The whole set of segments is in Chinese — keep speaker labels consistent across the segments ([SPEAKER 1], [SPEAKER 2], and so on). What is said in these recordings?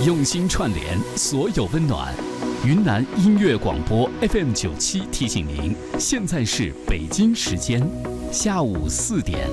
[SPEAKER 1] 用心串联所有温暖。云南音乐广播 FM97提醒您，现在是北京时间下午4点。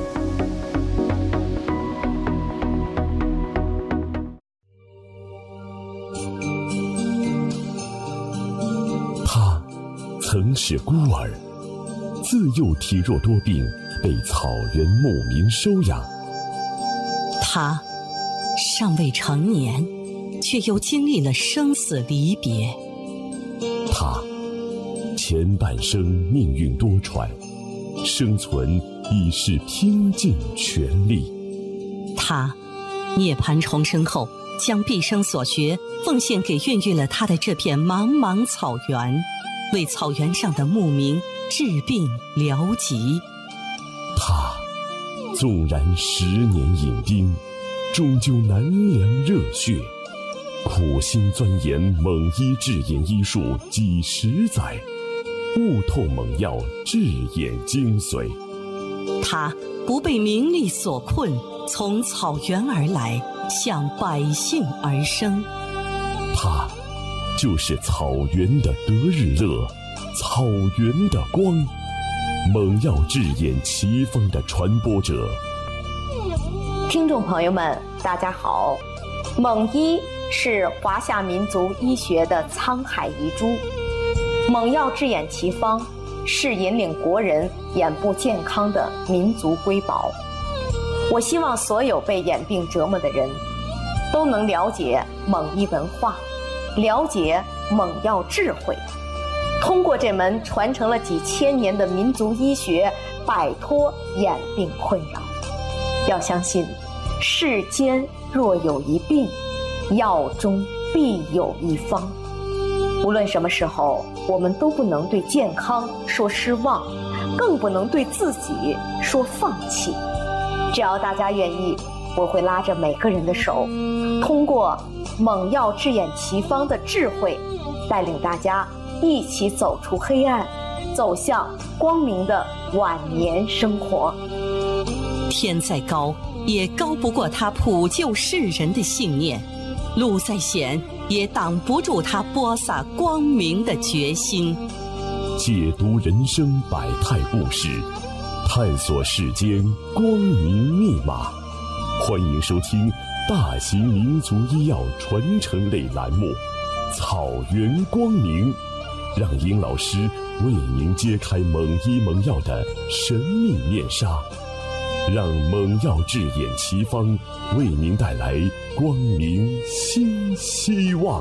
[SPEAKER 2] 他曾是孤儿，自幼体弱多病，被草原牧民收养。
[SPEAKER 3] 他尚未成年，却又经历了生死离别。
[SPEAKER 2] 他前半生命运多舛，生存已是拼尽全力。
[SPEAKER 3] 他涅槃重生后，将毕生所学奉献给孕育了他的这片茫茫草原，为草原上的牧民治病疗疾。
[SPEAKER 2] 他纵然10年饮冰，终究难凉热血，苦心钻研蒙医治眼医术几十载，悟透蒙药治眼精髓。
[SPEAKER 3] 他不被名利所困，从草原而来，向百姓而生。
[SPEAKER 2] 他就是草原的得日乐，草原的光，蒙药治眼奇方的传播者。
[SPEAKER 4] 听众朋友们，大家好。蒙医是华夏民族医学的沧海遗珠，蒙药治眼奇方是引领国人眼部健康的民族瑰宝。我希望所有被眼病折磨的人都能了解蒙医文化，了解蒙药智慧，通过这门传承了几千年的民族医学，摆脱眼病困扰。要相信，世间若有一病，药中必有一方。无论什么时候，我们都不能对健康说失望，更不能对自己说放弃。只要大家愿意，我会拉着每个人的手，通过蒙药治眼奇方的智慧，带领大家一起走出黑暗，走向光明的晚年生活。
[SPEAKER 3] 天再高，也高不过他普救世人的信念；路再险，也挡不住他播撒光明的决心。
[SPEAKER 2] 解读人生百态故事，探索世间光明密码。欢迎收听大型民族医药传承类栏目《草原光明》，让殷老师为您揭开蒙医蒙药的神秘面纱，让蒙药治眼奇方为您带来光明新希望。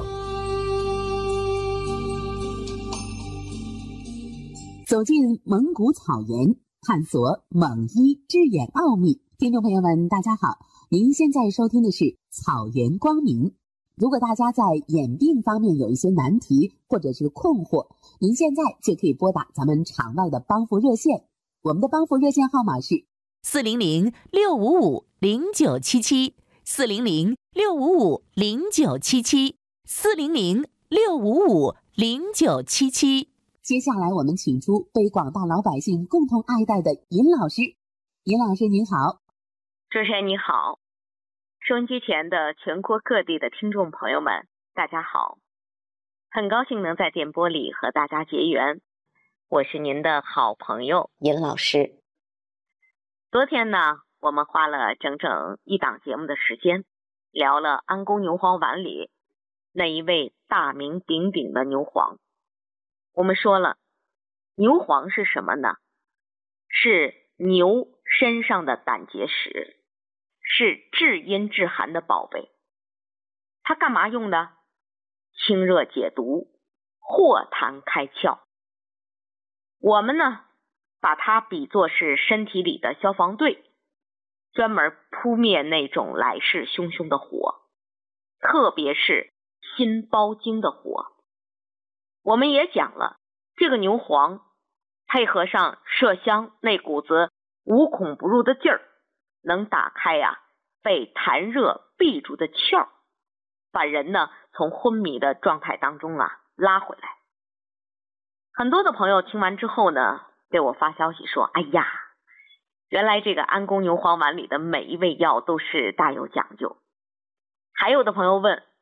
[SPEAKER 5] 走进蒙古草原，探索蒙医治眼奥秘。听众朋友们，大家好，您现在收听的是草原光明。如果大家在眼病方面有一些难题或者是困惑，您现在就可以拨打咱们场外的帮扶热线，我们的帮扶热线号码是
[SPEAKER 3] 400-655-0977，400-655-0977。
[SPEAKER 5] 接下来我们请出被广大老百姓共同爱戴的尹老师。尹老师您好。
[SPEAKER 4] 主持人你好，收音机前的全国各地的听众朋友们，大家好，很高兴能在电波里和大家结缘，我是您的好朋友尹老师。昨天呢，我们花了整整一档节目的时间，聊了安宫牛黄丸里那一味大名鼎鼎的牛黄。我们说了，牛黄是什么呢？是牛身上的胆结石，是治阴治寒的宝贝。它干嘛用的？清热解毒，化痰开窍。我们呢，把它比作是身体里的消防队，专门扑灭那种来势汹汹的火，特别是心包经的火。我们也讲了，这个牛黄配合上麝香那股子无孔不入的劲儿，能打开被痰热闭住的窍，把人呢从昏迷的状态当中拉回来。很多的朋友听完之后呢，给我发消息说，哎呀，原来这个安宫牛黄丸里的每一味药都是大有讲究。还有的朋友问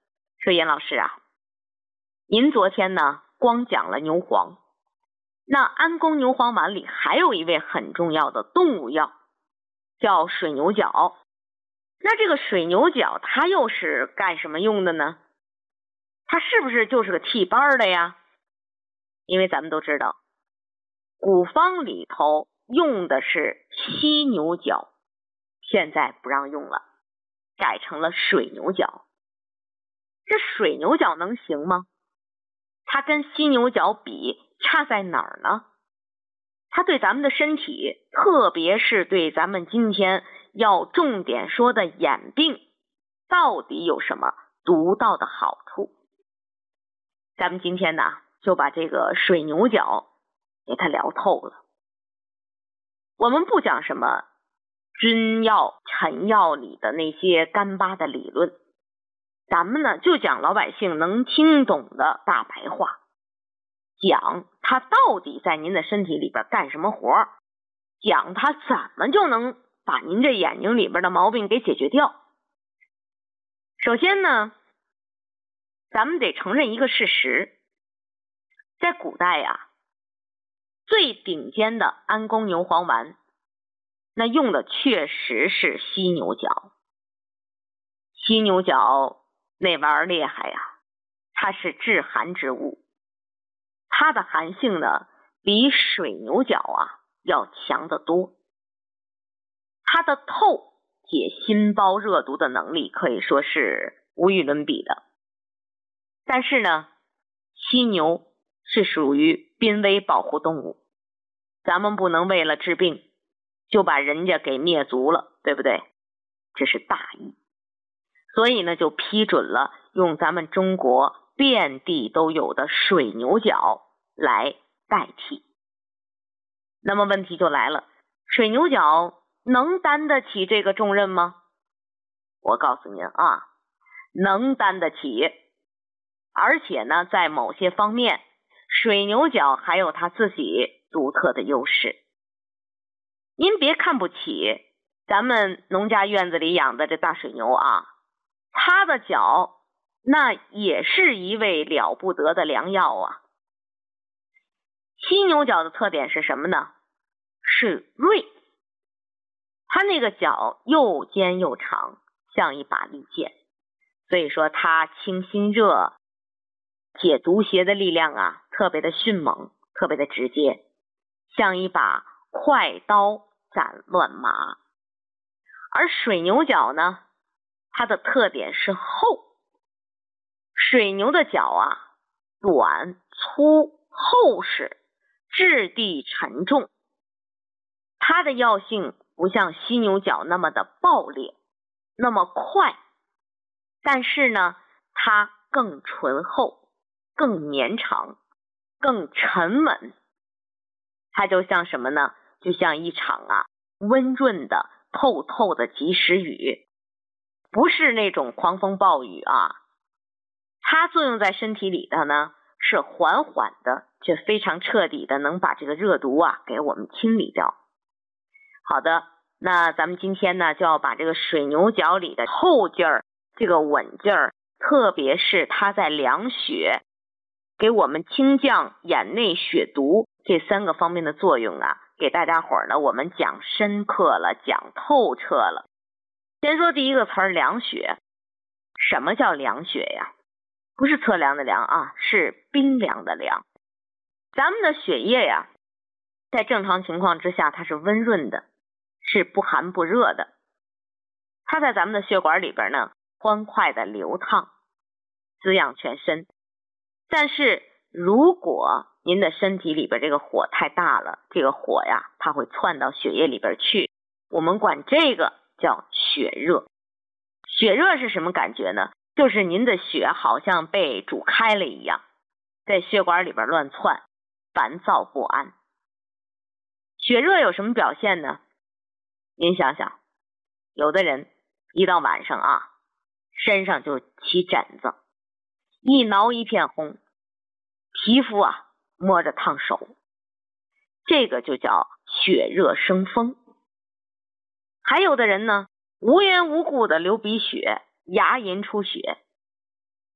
[SPEAKER 4] 说严老师啊，您昨天呢光讲了牛黄，那安宫牛黄丸里还有一味很重要的动物药，叫水牛角。那这个水牛角它又是干什么用的呢？它是不是就是个替班的呀？因为咱们都知道，古方里头用的是犀牛角，现在不让用了，改成了水牛角。这水牛角能行吗？它跟犀牛角比差在哪儿呢？它对咱们的身体，特别是对咱们今天要重点说的眼病，到底有什么独到的好处？咱们今天呢，就把这个水牛角给它聊透了。我们不讲什么君药、臣药里的那些干巴的理论，咱们呢就讲老百姓能听懂的大白话，讲它到底在您的身体里边干什么活，讲它怎么就能把您这眼睛里边的毛病给解决掉。首先呢，咱们得承认一个事实，在古代呀，最顶尖的安宫牛黄丸，那用的确实是犀牛角。犀牛角那玩意儿厉害呀，它是治寒之物，它的寒性呢比水牛角啊要强得多，它的透解心包热毒的能力可以说是无与伦比的。但是呢，犀牛是属于濒危保护动物，咱们不能为了治病就把人家给灭族了，对不对？这是大义。所以呢，就批准了用咱们中国遍地都有的水牛角来代替。那么问题就来了，水牛角能担得起这个重任吗？我告诉您啊，能担得起。而且呢，在某些方面，水牛角还有它自己独特的优势。您别看不起咱们农家院子里养的这大水牛啊，它的角那也是一味了不得的良药啊。犀牛角的特点是什么呢？是锐，它那个角又尖又长，像一把利剑，所以说它清心热、解毒邪的力量啊，特别的迅猛，特别的直接，像一把快刀斩乱麻。而水牛角呢，它的特点是厚。水牛的角啊，短粗厚实，质地沉重。它的药性不像犀牛角那么的暴烈，那么快，但是呢，它更醇厚，更绵长，更沉稳。它就像什么呢？就像一场温润的透透的及时雨，不是那种狂风暴雨啊。它作用在身体里的呢，是缓缓的，却非常彻底的能把这个热毒给我们清理掉。好的，那咱们今天呢，就要把这个水牛角里的厚劲儿，这个稳劲儿，特别是它在凉血，给我们清降眼内血毒这3个方面的作用给大家伙儿呢，我们讲深刻了，讲透彻了。先说第一个词儿，凉血。什么叫凉血呀？不是测量的凉啊，是冰凉的凉。咱们的血液呀，在正常情况之下，它是温润的，是不寒不热的。它在咱们的血管里边呢，欢快的流淌，滋养全身。但是如果您的身体里边这个火太大了，这个火呀，它会窜到血液里边去，我们管这个叫血热。血热是什么感觉呢？就是您的血好像被煮开了一样，在血管里边乱窜，烦躁不安。血热有什么表现呢？您想想，有的人一到晚上身上就起疹子，一挠一片红，皮肤摸着烫手，这个就叫血热生风。还有的人呢，无缘无故的流鼻血，牙龈出血，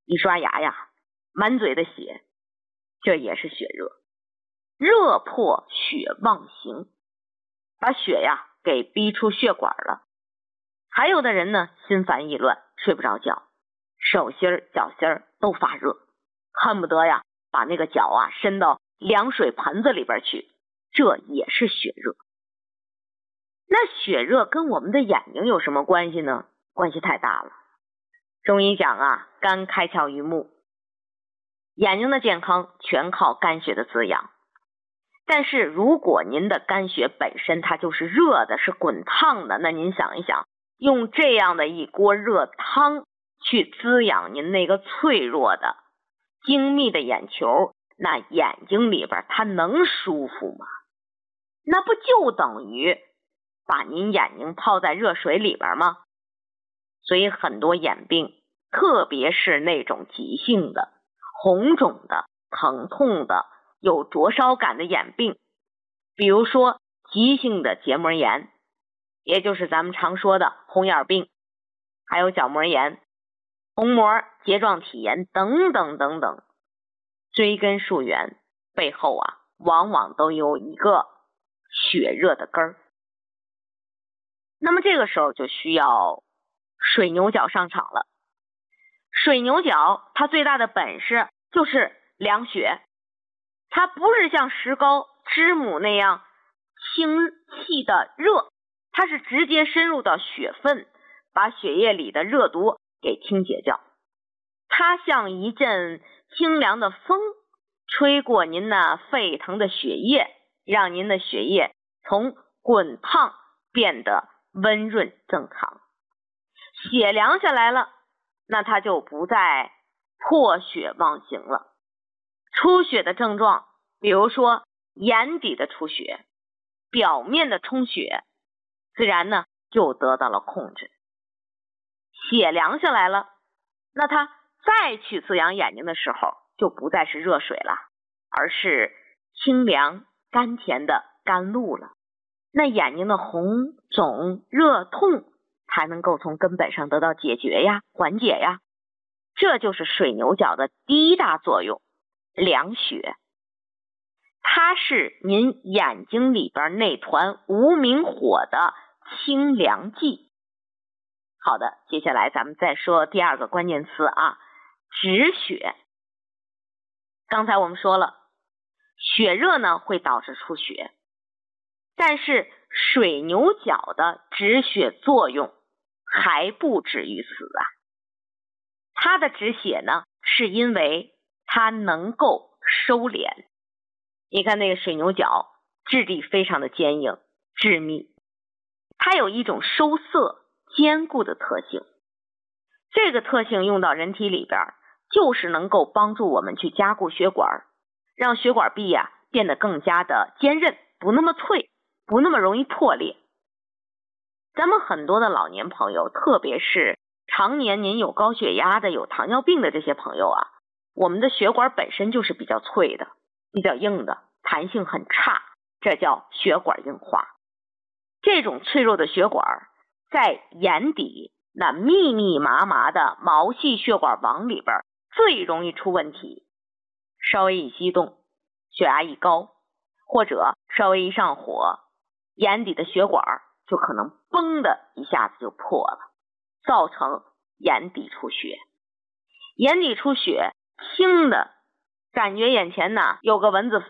[SPEAKER 4] 一刷牙呀，满嘴的血，这也是血热。热迫血妄行，把血呀给逼出血管了。还有的人呢，心烦意乱，睡不着觉，手心脚心都发热，恨不得呀把那个脚啊伸到凉水盆子里边去，这也是血热。那血热跟我们的眼睛有什么关系呢？关系太大了。中医讲啊，肝开窍于目，眼睛的健康全靠肝血的滋养。但是如果您的肝血本身它就是热的，是滚烫的，那您想一想，用这样的一锅热汤去滋养您那个脆弱的精密的眼球，那眼睛里边它能舒服吗？那不就等于把您眼睛泡在热水里边吗？所以很多眼病，特别是那种急性的、红肿的、疼痛的、有灼烧感的眼病，比如说急性的结膜炎，也就是咱们常说的红眼病，还有角膜炎、虹膜睫状体炎等等等等，追根溯源，背后啊往往都有一个血热的根儿。那么这个时候就需要水牛角上场了。水牛角它最大的本事就是凉血，它不是像石膏、知母那样清气的热，它是直接深入到血分，把血液里的热毒给清解掉。它像一阵清凉的风，吹过您那沸腾的血液，让您的血液从滚烫变得温润正常。血凉下来了，那它就不再破血妄行了。出血的症状，比如说眼底的出血、表面的充血，自然呢就得到了控制。血凉下来了，那它再去滋养眼睛的时候，就不再是热水了，而是清凉甘甜的甘露了。那眼睛的红肿热痛才能够从根本上得到解决呀、缓解呀。这就是水牛角的第一大作用，凉血。它是您眼睛里边那团无名火的清凉剂。好的，接下来咱们再说第二个关键词啊，止血。刚才我们说了，血热呢会导致出血，但是水牛角的止血作用还不止于此啊。它的止血呢，是因为它能够收敛。你看那个水牛角质地非常的坚硬致密，它有一种收涩坚固的特性。这个特性用到人体里边，就是能够帮助我们去加固血管，让血管壁啊变得更加的坚韧，不那么脆，不那么容易破裂。咱们很多的老年朋友，特别是常年您有高血压的、有糖尿病的这些朋友啊，我们的血管本身就是比较脆的、比较硬的，弹性很差，这叫血管硬化。这种脆弱的血管在眼底那密密麻麻的毛细血管网里边最容易出问题。稍微一激动，血压一高，或者稍微一上火，眼底的血管就可能嘣的一下子就破了，造成眼底出血。眼底出血轻的感觉眼前呢有个蚊子